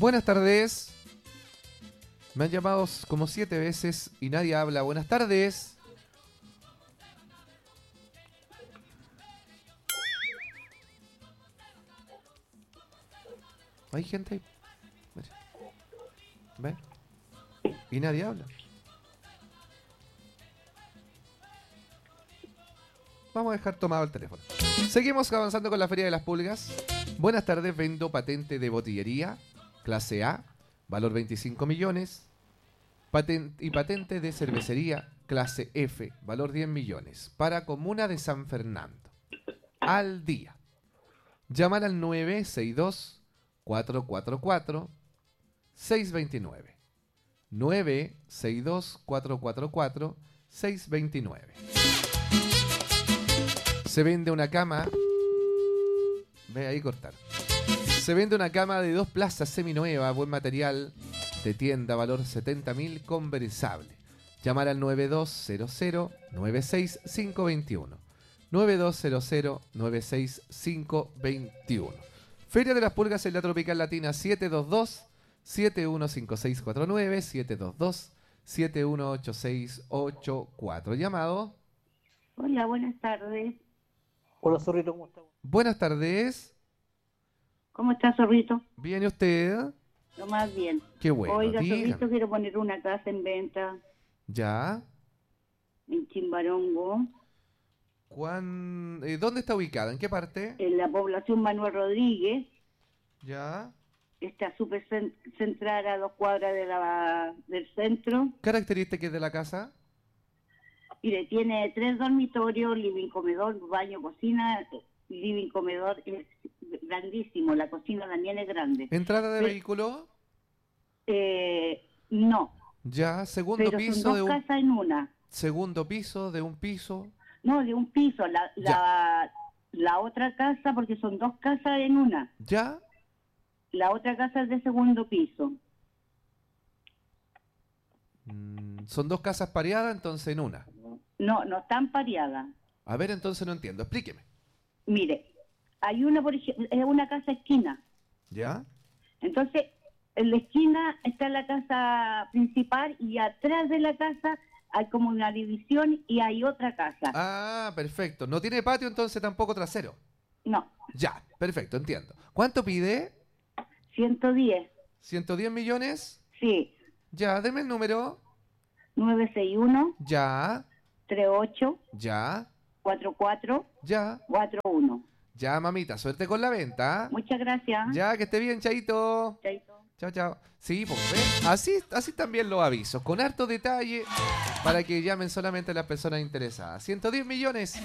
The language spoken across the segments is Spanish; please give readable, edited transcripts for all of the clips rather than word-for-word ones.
Buenas tardes. Me han llamado como 7 veces y nadie habla. Buenas tardes. Hay gente ahí. ¿Ve? Y nadie habla. Vamos a dejar tomado el teléfono. Seguimos avanzando con la Feria de las Pulgas. Buenas tardes, vendo patente de botillería, clase A, valor 25 millones. Y patente de cervecería, clase F, valor 10 millones. Para Comuna de San Fernando. Al día. Llamar al 962-444-629. 962-444-629. Se vende una cama. Ve ahí cortar. Se vende una cama de 2 plazas seminueva, buen material de tienda, valor 70.000, conversable. Llamar al 9200-96521. 9200-96521. Feria de las Pulgas en la Tropical Latina, 722-715649, 722-718684. Llamado. Hola, buenas tardes. Hola, Zorrito, ¿cómo estás? Buenas tardes. ¿Cómo está, Zorrito? ¿Bien y usted? Lo más bien. Qué bueno. Oiga, dígame. Zorrito, quiero poner una casa en venta ¿Ya? en Chimbarongo, ¿Dónde está ubicada? ¿En qué parte? en la población Manuel Rodríguez. ¿Ya? Está súper centrada a 2 cuadras del centro. ¿Características de la casa? Y tiene 3 dormitorios, living, comedor, baño, cocina. Living, comedor es grandísimo. La cocina también es grande. ¿Entrada de vehículo? No. ¿Ya? ¿Segundo Pero piso son de dos un casas en una. segundo piso de un piso? No, de un piso. La otra casa, porque son 2 casas en una. ¿Ya? La otra casa es de segundo piso. Son 2 casas pareadas, entonces en una. No, no están pareadas. A ver, entonces no entiendo. Explíqueme. Mire, hay una, por ejemplo, es una casa esquina. ¿Ya? Entonces, en la esquina está la casa principal y atrás de la casa hay como una división y hay otra casa. Ah, perfecto. ¿No tiene patio entonces tampoco trasero? No, Ya, perfecto, entiendo. ¿Cuánto pide? 110. ¿110 millones? Sí, Ya, deme el número. 961 Ya, 38 ya, 44 ya. 41. Ya, mamita, suerte con la venta. Muchas gracias. Ya, que esté bien, chaito. Chaito. Chao, chao. Sí, pues ¿ves? Así también los avisos, con harto detalle para que llamen solamente las personas interesadas. 110 millones.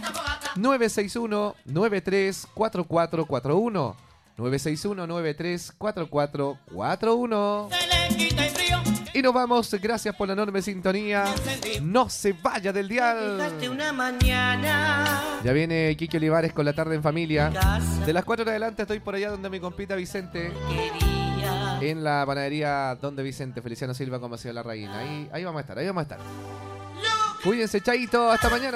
961-934441. 961-934441. Y nos vamos, gracias por la enorme sintonía. No se vaya del dial. Ya viene Kiki Olivares con La Tarde en Familia. De las 4 en adelante estoy por allá donde mi compita Vicente. En la panadería donde Vicente Feliciano Silva como ha sido la reina. Ahí vamos a estar, ahí vamos a estar. Cuídense, chaito, hasta mañana.